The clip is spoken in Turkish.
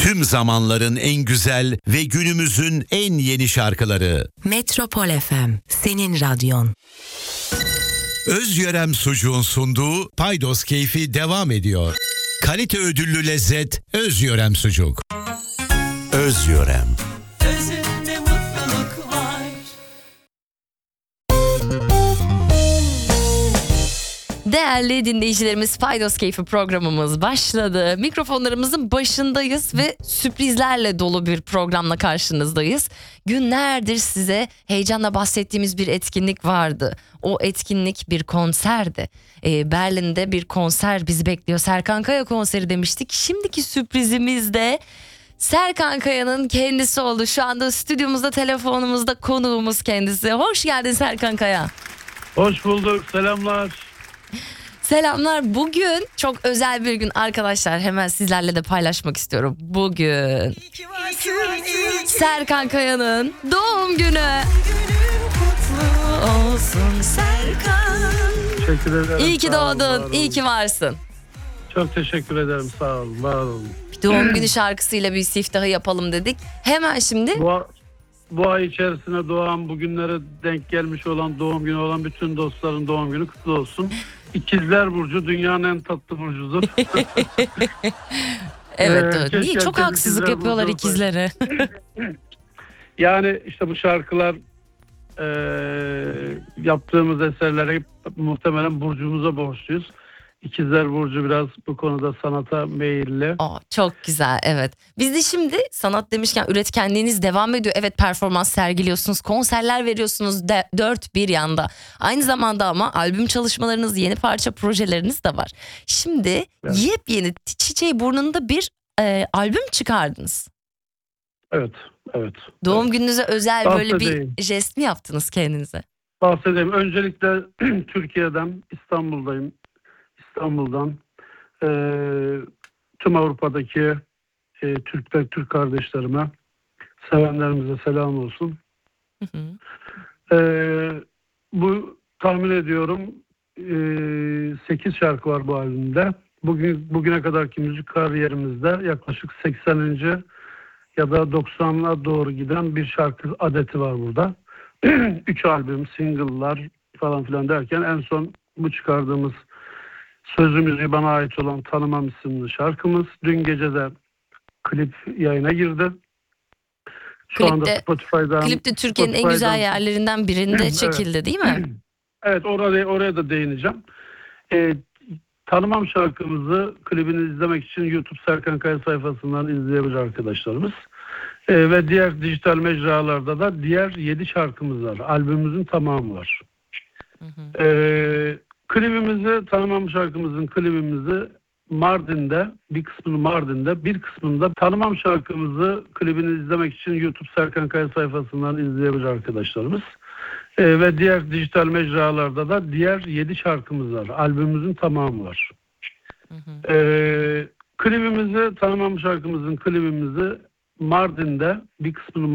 Tüm zamanların en güzel ve günümüzün en yeni şarkıları. Metropol FM, senin radyon. Özyörem Sucuğun sunduğu Paydos Keyfi devam ediyor. Kalite ödüllü lezzet Özyörem Sucuk. Özyörem. Özünde mutluluk var. Değerli dinleyicilerimiz, Paydos Keyfi programımız başladı. Mikrofonlarımızın başındayız ve sürprizlerle dolu bir programla karşınızdayız. Günlerdir size heyecanla bahsettiğimiz bir etkinlik vardı. O etkinlik bir konserdi. Berlin'de bir konser bizi bekliyor. Serkan Kaya konseri demiştik. Şimdiki sürprizimiz de Serkan Kaya'nın kendisi oldu. Şu anda stüdyomuzda, telefonumuzda konuğumuz kendisi. Hoş geldin Serkan Kaya. Hoş bulduk, selamlar. Selamlar. Bugün çok özel bir gün arkadaşlar. Hemen sizlerle de paylaşmak istiyorum. Bugün Serkan Kaya'nın doğum günü. Kutlu olsun Serkan. Teşekkür ederim. İyi ki sağ olun, var doğdun. olun. İyi ki varsın. Çok teşekkür ederim, sağ olun, var olun. Bir doğum günü şarkısıyla bir siftahı yapalım dedik. Hemen şimdi Bu ay içerisinde doğan, bugünlere denk gelmiş olan, doğum günü olan bütün dostların doğum günü kutlu olsun. İkizler Burcu dünyanın en tatlı burcudur. evet. Niye keşke çok herkes haksızlık ikizler yapıyorlar burcu ikizlere? Yani işte bu şarkılar yaptığımız eserlere muhtemelen burcumuza borçluyuz. İkizler Burcu biraz bu konuda sanata meyilli. Çok güzel, evet. Biz de şimdi sanat demişken üretkenliğiniz devam ediyor. Evet, performans sergiliyorsunuz, konserler veriyorsunuz dört bir yanda. Aynı zamanda ama albüm çalışmalarınız, yeni parça projeleriniz de var. Şimdi Evet. yepyeni Çiçeği Burnunda bir albüm çıkardınız. Evet. Doğum gününüze özel böyle Bahsedeyim. bir jest mi yaptınız kendinize? Bahsedeyim. Öncelikle Türkiye'den, İstanbul'dan tüm Avrupa'daki Türk kardeşlerime, sevenlerimize selam olsun. Hı hı. Bu tahmin ediyorum 8 şarkı var bu albümde. Bugüne kadarki müzik kariyerimizde yaklaşık 80. ya da 90'a doğru giden bir şarkı adeti var burada. 3 albüm, single'lar falan filan derken en son bu çıkardığımız sözü müziği bana ait olan Tanımam isimli şarkımız. Dün gece de klip yayına girdi. Şu anda Spotify'dan... Klip de Türkiye'nin en güzel yerlerinden birinde çekildi değil mi? Evet, oraya da değineceğim. Tanımam şarkımızı, klibini izlemek için YouTube Serkan Kaya sayfasından izleyebilir arkadaşlarımız. Ve diğer dijital mecralarda da diğer 7 şarkımız var. Albümümüzün tamamı var. Hı hı. Klibimizi, Tanımam şarkımızın klibimizi Mardin'de, bir kısmını Mardin'de, bir kısmında Tanımam şarkımızı, klibini izlemek için YouTube Serkan Kaya sayfasından izleyebilir arkadaşlarımız. Ve diğer dijital mecralarda da diğer 7 şarkımız var. Albümümüzün tamamı var. Hı hı. Klibimizi, Tanımam şarkımızın klibimizi Mardin'de, bir kısmını